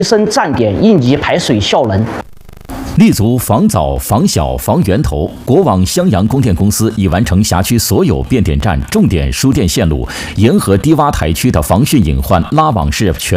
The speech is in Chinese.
升站点应急排水效能。 立足防早、防小、防源头，国网襄阳供电公司已完成辖区所有变电站重点输电线路沿河低洼台区的防汛隐患拉网式全。